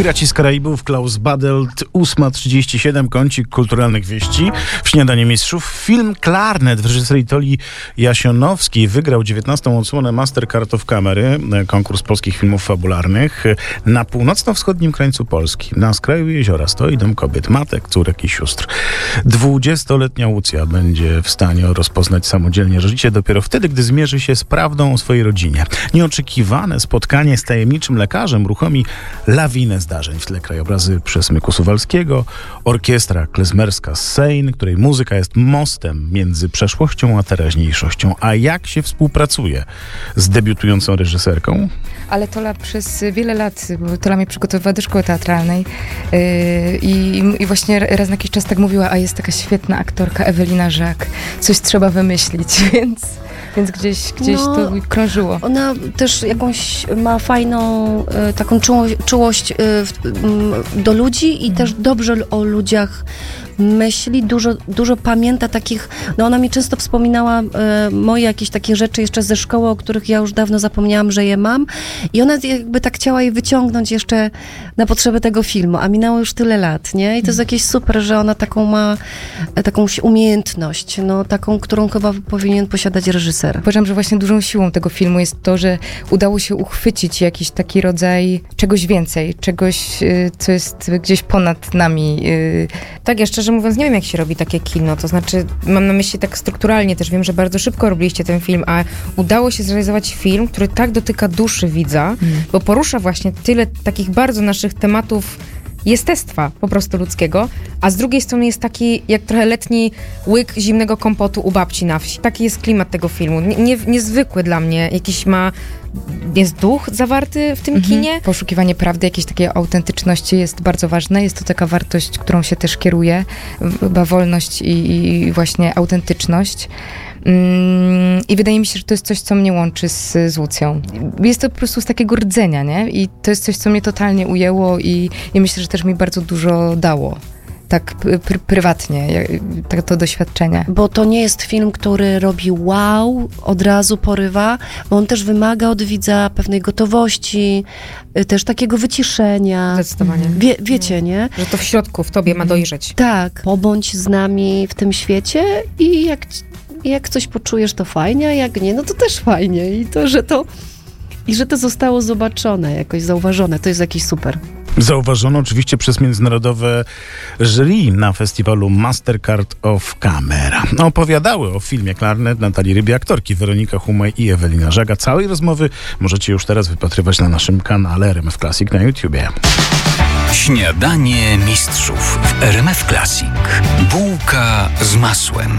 Piraci z Karaibów, Klaus Badelt, 8:37, kącik kulturalnych wieści w Śniadaniu Mistrzów. Film Klarnet w reżyserii Toli Jasionowskiej wygrał 19. odsłonę Mastercard of Camera, konkurs polskich filmów fabularnych. Na północno-wschodnim krańcu Polski, na skraju jeziora, stoi dom kobiet, matek, córek i sióstr. 20-letnia Łucja będzie w stanie rozpoznać samodzielnie życie dopiero wtedy, gdy zmierzy się z prawdą o swojej rodzinie. Nieoczekiwane spotkanie z tajemniczym lekarzem uruchomi lawinę zdarzeń. W tle krajobrazy przesmyku suwalskiego, orkiestra klezmerska z Sejn, której muzyka jest mostem między przeszłością a teraźniejszością. A jak się współpracuje z debiutującą reżyserką? Ale Tola przez wiele lat, bo Tola mnie przygotowywała do szkoły teatralnej i właśnie raz na jakiś czas tak mówiła, a jest taka świetna aktorka Ewelina Żak, coś trzeba wymyślić, więc gdzieś to krążyło. Ona też jakąś ma fajną taką czułość do ludzi i też dobrze o ludziach myśli, dużo pamięta takich, no ona mi często wspominała moje jakieś takie rzeczy jeszcze ze szkoły, o których ja już dawno zapomniałam, że je mam i ona jakby tak chciała je wyciągnąć jeszcze na potrzeby tego filmu, a minęło już tyle lat, nie? I to jest jakieś super, że ona taką ma taką umiejętność, no taką, którą chyba powinien posiadać reżyser. Uważam, że właśnie dużą siłą tego filmu jest to, że udało się uchwycić jakiś taki rodzaj czegoś więcej, czegoś, co jest gdzieś ponad nami. Tak, ja szczerze mówiąc nie wiem, jak się robi takie kino, to znaczy mam na myśli tak strukturalnie też, wiem, że bardzo szybko robiliście ten film, a udało się zrealizować film, który tak dotyka duszy widza, bo porusza właśnie tyle takich bardzo naszych tematów jestestwa po prostu ludzkiego, a z drugiej strony jest taki jak trochę letni łyk zimnego kompotu u babci na wsi. Taki jest klimat tego filmu. Niezwykły dla mnie. Jakiś jest duch zawarty w tym kinie. Poszukiwanie prawdy, jakiejś takiej autentyczności jest bardzo ważne. Jest to taka wartość, którą się też kieruje. Chyba wolność i właśnie autentyczność. I wydaje mi się, że to jest coś, co mnie łączy z Łucją. Jest to po prostu z takiego rdzenia, nie? I to jest coś, co mnie totalnie ujęło i myślę, że też mi bardzo dużo dało. Tak prywatnie, tak to doświadczenie. Bo to nie jest film, który robi wow, od razu porywa, bo on też wymaga od widza pewnej gotowości, też takiego wyciszenia. Zdecydowanie. Wiecie, nie? Że to w środku, w tobie ma dojrzeć. Tak. Pobądź z nami w tym świecie i jak coś poczujesz, to fajnie, a jak nie, no to też fajnie. I że to zostało zobaczone, jakoś zauważone, to jest jakiś super. Zauważono oczywiście przez międzynarodowe jury na festiwalu Mastercard of Camera. Opowiadały o filmie Klarnet Natalii Rybie aktorki Weronika Humaj i Ewelina Żaga. Całej rozmowy możecie już teraz wypatrywać na naszym kanale RMF Classic na YouTubie. Śniadanie Mistrzów w RMF Classic. Bułka z masłem.